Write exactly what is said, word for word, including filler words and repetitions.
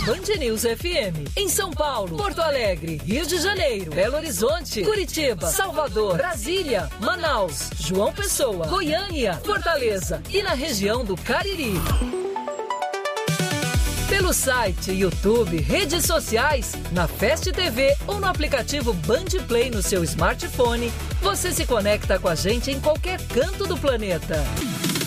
Band News F M. Em São Paulo, Porto Alegre, Rio de Janeiro, Belo Horizonte, Curitiba, Salvador, Brasília, Manaus, João Pessoa, Goiânia, Fortaleza e na região do Cariri. Pelo site, YouTube, redes sociais, na Fast T V ou no aplicativo Band Play no seu smartphone, você se conecta com a gente em qualquer canto do planeta.